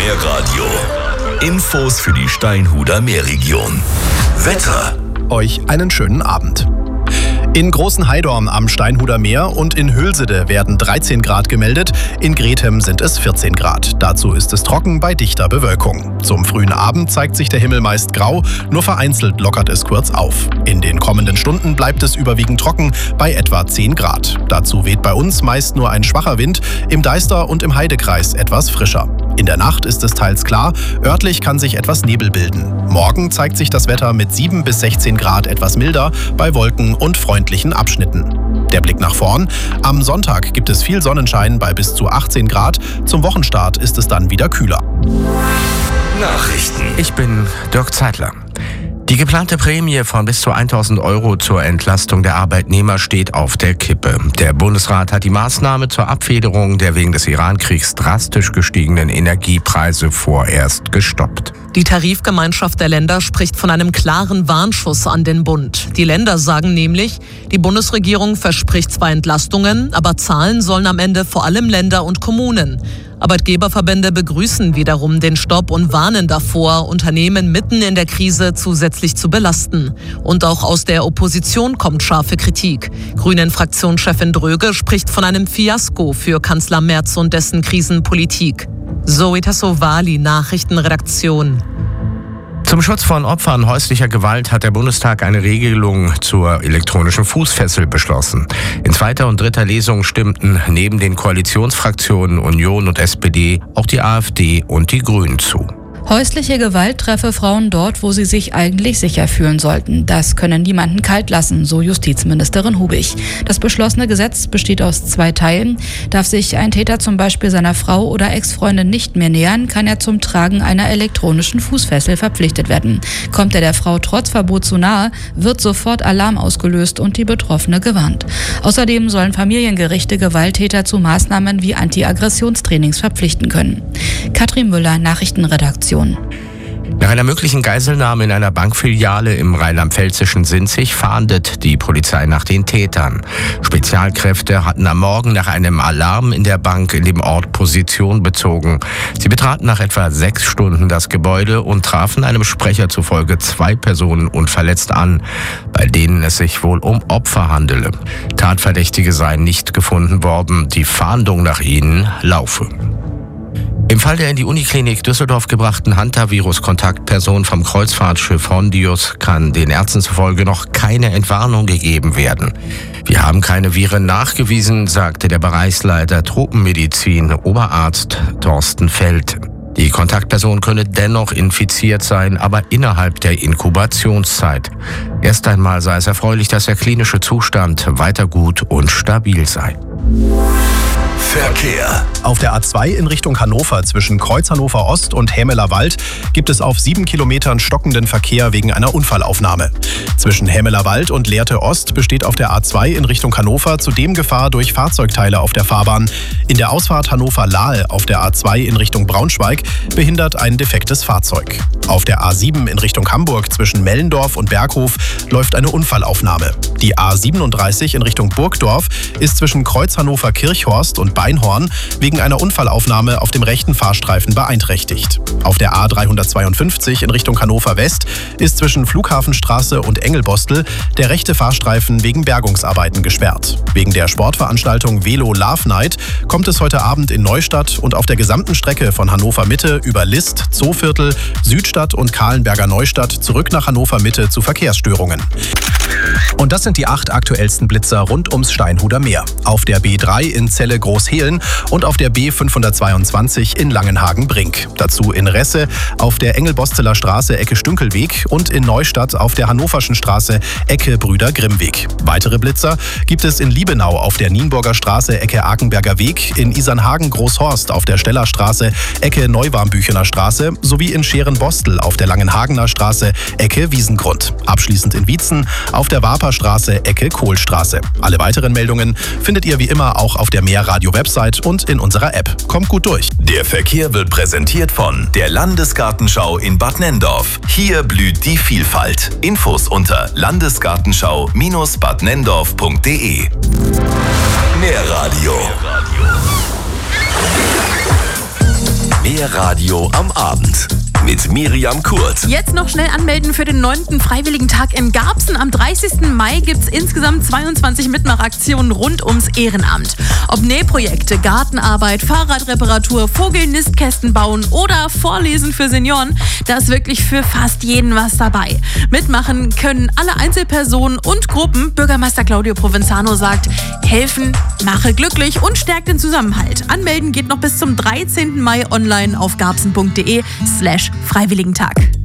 Meerradio. Infos für die Steinhuder Meerregion. Wetter. Euch einen schönen Abend. In Großenheidorn am Steinhuder Meer und in Hülsede werden 13 Grad gemeldet, in Grethem sind es 14 Grad. Dazu ist es trocken bei dichter Bewölkung. Zum frühen Abend zeigt sich der Himmel meist grau, nur vereinzelt lockert es kurz auf. In den kommenden Stunden bleibt es überwiegend trocken bei etwa 10 Grad. Dazu weht bei uns meist nur ein schwacher Wind, im Deister und im Heidekreis etwas frischer. In der Nacht ist es teils klar, örtlich kann sich etwas Nebel bilden. Morgen zeigt sich das Wetter mit 7 bis 16 Grad etwas milder bei Wolken und freundlichen Abschnitten. Der Blick nach vorn. Am Sonntag gibt es viel Sonnenschein bei bis zu 18 Grad. Zum Wochenstart ist es dann wieder kühler. Nachrichten. Ich bin Dirk Zeitler. Die geplante Prämie von bis zu 1.000 € zur Entlastung der Arbeitnehmer steht auf der Kippe. Der Bundesrat hat die Maßnahme zur Abfederung der wegen des Iran-Kriegs drastisch gestiegenen Energiepreise vorerst gestoppt. Die Tarifgemeinschaft der Länder spricht von einem klaren Warnschuss an den Bund. Die Länder sagen nämlich, die Bundesregierung verspricht zwar Entlastungen, aber zahlen sollen am Ende vor allem Länder und Kommunen. Arbeitgeberverbände begrüßen wiederum den Stopp und warnen davor, Unternehmen mitten in der Krise zusätzlich zu belasten. Und auch aus der Opposition kommt scharfe Kritik. Grünen-Fraktionschefin Dröge spricht von einem Fiasko für Kanzler Merz und dessen Krisenpolitik. Zoe Tassovali, Nachrichtenredaktion. Zum Schutz von Opfern häuslicher Gewalt hat der Bundestag eine Regelung zur elektronischen Fußfessel beschlossen. In zweiter und dritter Lesung stimmten neben den Koalitionsfraktionen Union und SPD auch die AfD und die Grünen zu. Häusliche Gewalt treffe Frauen dort, wo sie sich eigentlich sicher fühlen sollten. Das könne niemanden kalt lassen, so Justizministerin Hubig. Das beschlossene Gesetz besteht aus 2 Teilen. Darf sich ein Täter zum Beispiel seiner Frau oder Ex-Freundin nicht mehr nähern, kann er zum Tragen einer elektronischen Fußfessel verpflichtet werden. Kommt er der Frau trotz Verbot zu nahe, wird sofort Alarm ausgelöst und die Betroffene gewarnt. Außerdem sollen Familiengerichte Gewalttäter zu Maßnahmen wie Anti-Aggressionstrainings verpflichten können. Katrin Müller, Nachrichtenredaktion. Nach einer möglichen Geiselnahme in einer Bankfiliale im rheinland-pfälzischen Sinzig fahndet die Polizei nach den Tätern. Spezialkräfte hatten am Morgen nach einem Alarm in der Bank in dem Ort Position bezogen. Sie betraten nach etwa 6 Stunden das Gebäude und trafen einem Sprecher zufolge 2 Personen unverletzt an, bei denen es sich wohl um Opfer handele. Tatverdächtige seien nicht gefunden worden, die Fahndung nach ihnen laufe. Im Fall der in die Uniklinik Düsseldorf gebrachten Hantavirus-Kontaktperson vom Kreuzfahrtschiff Hondius kann den Ärzten zufolge noch keine Entwarnung gegeben werden. Wir haben keine Viren nachgewiesen, sagte der Bereichsleiter Tropenmedizin, Oberarzt Thorsten Feld. Die Kontaktperson könne dennoch infiziert sein, aber innerhalb der Inkubationszeit. Erst einmal sei es erfreulich, dass der klinische Zustand weiter gut und stabil sei. Verkehr. Auf der A2 in Richtung Hannover zwischen Kreuz Hannover Ost und Hämeler Wald gibt es auf 7 Kilometern stockenden Verkehr wegen einer Unfallaufnahme. Zwischen Hämeler Wald und Lehrte Ost besteht auf der A2 in Richtung Hannover zudem Gefahr durch Fahrzeugteile auf der Fahrbahn. In der Ausfahrt Hannover-Lahe auf der A2 in Richtung Braunschweig behindert ein defektes Fahrzeug. Auf der A7 in Richtung Hamburg zwischen Mellendorf und Berghof läuft eine Unfallaufnahme. Die A37 in Richtung Burgdorf ist zwischen Kreuz Hannover Kirchhorst und Beinhorn wegen einer Unfallaufnahme auf dem rechten Fahrstreifen beeinträchtigt. Auf der A352 in Richtung Hannover West ist zwischen Flughafenstraße und Engelbostel der rechte Fahrstreifen wegen Bergungsarbeiten gesperrt. Wegen der Sportveranstaltung Velo Love Night kommt es heute Abend in Neustadt und auf der gesamten Strecke von Hannover Mitte über List, Zooviertel, Südstadt und Kahlenberger Neustadt zurück nach Hannover Mitte zu Verkehrsstörungen. Und das sind die 8 aktuellsten Blitzer rund ums Steinhuder Meer. Auf der B3 in Celle Großhehlen und auf der B522 in Langenhagen-Brink. Dazu in Resse auf der Engelbosteler Straße Ecke Stünkelweg und in Neustadt auf der Hannoverschen Straße Ecke Brüder Grimmweg. Weitere Blitzer gibt es in Liebenau auf der Nienburger Straße Ecke Akenberger Weg, in Isernhagen Großhorst auf der Stellerstraße Ecke Neuwarmbüchener Straße sowie in Scherenbostel auf der Langenhagener Straße Ecke Wiesengrund. Abschließend in Wietzen auf der Waperstraße Ecke Kohlstraße. Alle weiteren Meldungen findet ihr wie immer auch auf der Meerradio-Website und in unserer App. Kommt gut durch. Der Verkehr wird präsentiert von der Landesgartenschau in Bad Nenndorf. Hier blüht die Vielfalt. Infos unter landesgartenschau-badnendorf.de. Meerradio. Mehr Radio am Abend mit Miriam Kurt. Jetzt noch schnell anmelden für den 9. Freiwilligentag in Garbsen. Am 30. Mai gibt es insgesamt 22 Mitmachaktionen rund ums Ehrenamt. Ob Nähprojekte, Gartenarbeit, Fahrradreparatur, Vogelnistkästen bauen oder Vorlesen für Senioren, da ist wirklich für fast jeden was dabei. Mitmachen können alle Einzelpersonen und Gruppen. Bürgermeister Claudio Provenzano sagt, helfen, mache glücklich und stärkt den Zusammenhalt. Anmelden geht noch bis zum 13. Mai online auf garbsen.de/Freiwilligentag.